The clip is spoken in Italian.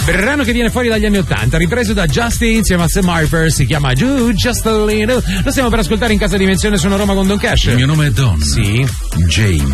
Brano che viene fuori dagli anni 80, ripreso da Justin insieme a Sam Harper, si chiama Just a Little. Lo stiamo per ascoltare in Casa Dimensione, sono Roma con Don Cash. Il mio nome è Don. Sì. James.